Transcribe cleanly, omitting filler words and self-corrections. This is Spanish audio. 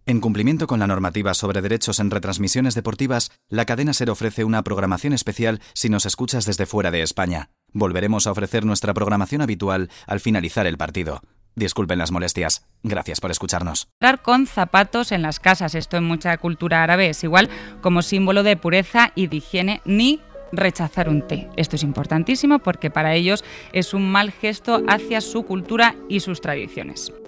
En cumplimiento con la normativa sobre derechos en retransmisiones deportivas, la cadena SER ofrece una programación especial si nos escuchas desde fuera de España. Volveremos a ofrecer nuestra programación habitual al finalizar el partido. Disculpen las molestias. Gracias por escucharnos. Entrar con zapatos en las casas. Esto en mucha cultura árabe es igual como símbolo de pureza y de higiene, ni rechazar un té. Esto es importantísimo porque para ellos es un mal gesto hacia su cultura y sus tradiciones.